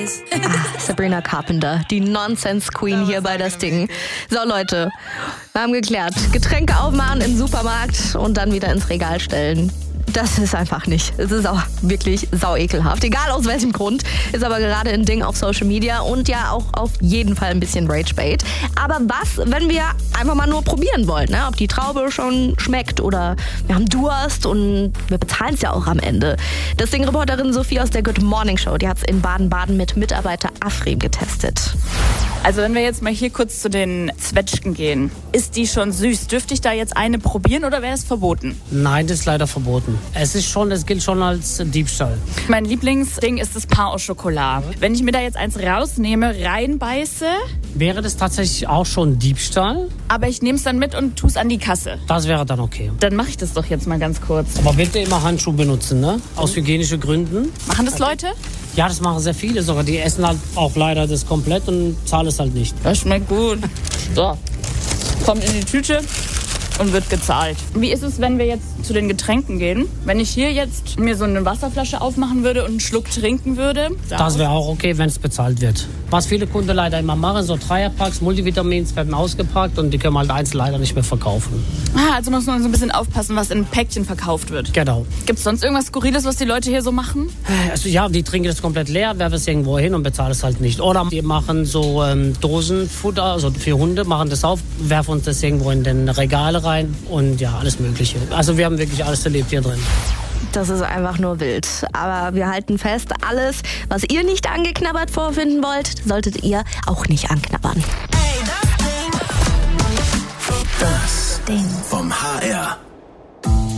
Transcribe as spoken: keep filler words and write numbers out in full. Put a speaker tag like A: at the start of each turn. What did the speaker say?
A: Ah, Sabrina Carpenter, die Nonsense Queen hier bei Das Ding. So Leute, wir haben geklärt. Getränke aufmachen im Supermarkt und dann wieder ins Regal stellen. Das ist einfach nicht. Es ist auch wirklich sau ekelhaft. Egal aus welchem Grund. Ist aber gerade ein Ding auf Social Media und ja auch auf jeden Fall ein bisschen Rage-Bait. Aber was, wenn wir einfach mal nur probieren wollen, ne? Ob die Traube schon schmeckt oder wir haben Durst und wir bezahlen es ja auch am Ende. Das Ding-Reporterin Sophie aus der Good Morning Show, die hat es in Baden-Baden mit Mitarbeiter Afrim getestet.
B: Also wenn wir jetzt mal hier kurz zu den Zwetschgen gehen. Ist die schon süß? Dürfte ich da jetzt eine probieren oder wäre es verboten?
C: Nein, das ist leider verboten. Es ist schon, es gilt schon als Diebstahl.
B: Mein Lieblingsding ist das Pain au Chocolat. Wenn ich mir da jetzt eins rausnehme, reinbeiße,
C: wäre das tatsächlich auch schon Diebstahl?
B: Aber ich nehme es dann mit und tue es an die Kasse.
C: Das wäre dann okay.
B: Dann mache ich das doch jetzt mal ganz kurz.
C: Aber bitte immer Handschuhe benutzen, ne? Aus hygienischen Gründen.
B: Machen das Leute?
C: Ja, das machen sehr viele sogar. Die essen halt auch leider das komplett und zahlen es halt nicht.
B: Das schmeckt gut. So, kommt in die Tüte und wird gezahlt. Wie ist es, wenn wir jetzt zu den Getränken gehen? Wenn ich hier jetzt mir so eine Wasserflasche aufmachen würde und einen Schluck trinken würde?
C: Das wäre auch okay, wenn es bezahlt wird. Was viele Kunden leider immer machen, so Dreierpacks, Multivitamins werden ausgepackt und die können halt eins leider nicht mehr verkaufen.
B: Ah, also muss man so ein bisschen aufpassen, was in Päckchen verkauft wird.
C: Genau.
B: Gibt es sonst irgendwas Skurriles, was die Leute hier so machen?
C: Also ja, die trinken das komplett leer, werfen es irgendwo hin und bezahlen es halt nicht. Oder die machen so ähm, Dosenfutter, also für Hunde, machen das auf, werfen uns das irgendwo in den Regale rein und ja, alles Mögliche. Also wir haben wirklich alles erlebt hier drin.
A: Das ist einfach nur wild. Aber wir halten fest, alles, was ihr nicht angeknabbert vorfinden wollt, solltet ihr auch nicht anknabbern.
D: Das Ding vom H R.